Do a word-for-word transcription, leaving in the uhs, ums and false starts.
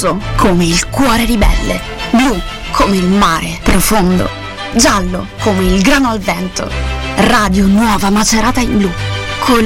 rosso come il cuore ribelle, blu come il mare profondo, giallo come il grano al vento. Radio Nuova Macerata in blu.